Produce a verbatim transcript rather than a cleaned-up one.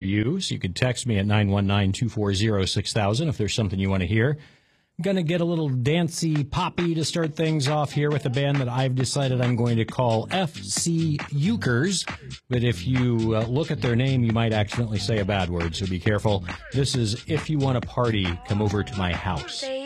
you. So you can text me at nine one nine, two four zero, six thousand if there's something you want to hear. I'm going to get a little dancey poppy to start things off here with a band that I've decided I'm going to call F C Ukers. But if you uh, look at their name, you might accidentally say a bad word, so be careful. This is If You Want to Party, Come Over to My House.